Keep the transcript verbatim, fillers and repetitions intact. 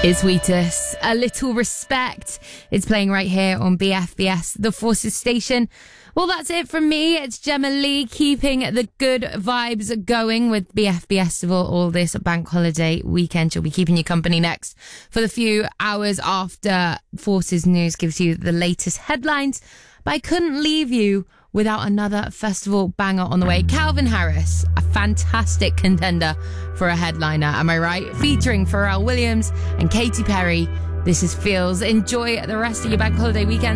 It's Wheatus, A Little Respect. It's playing right here on B F B S, the Forces station. Well, that's it from me. It's Gemma Lee, keeping the good vibes going with B F B S all, all this bank holiday weekend. She'll be keeping you company next for the few hours after Forces News gives you the latest headlines. But I couldn't leave you without another festival banger on the way. Calvin Harris, a fantastic contender for a headliner, am I right? Featuring Pharrell Williams and Katy Perry. This is Feels. Enjoy the rest of your bank holiday weekend.